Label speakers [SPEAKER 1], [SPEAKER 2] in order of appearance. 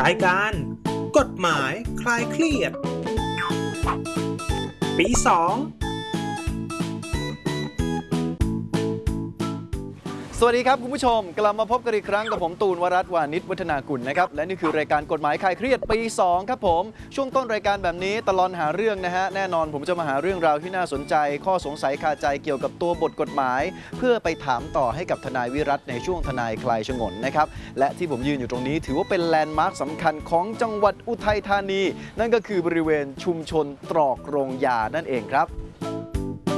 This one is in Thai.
[SPEAKER 1] ายการกฎหมายคลายเครียดปี2
[SPEAKER 2] สวัสดีครับคุณผู้ชมกลับมาพบกันอีกครั้งกับผมตูนวรัตน์วานิชวัฒนากุลนะครับและนี่คือรายการกฎหมายคลายเครียดปี2ครับผมช่วงต้นรายการแบบนี้ตลอดหาเรื่องนะฮะแน่นอนผมจะมาหาเรื่องราวที่น่าสนใจข้อสงสัยคาใจเกี่ยวกับตัวบทกฎหมายเพื่อไปถามต่อให้กับทนายวิรัตในช่วงทนายคลายฉงนนะครับและที่ผมยืนอยู่ตรงนี้ถือว่าเป็นแลนด์มาร์คสำคัญของจังหวัดอุทัยธานีนั่นก็คือบริเวณชุมชนตรอกโรงยานั่นเองครับ